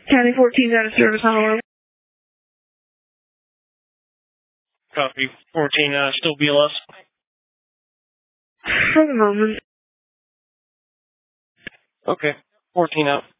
County 14's out of service on alarm. Copy. 14, still BLS? For the moment. Okay. 14 out.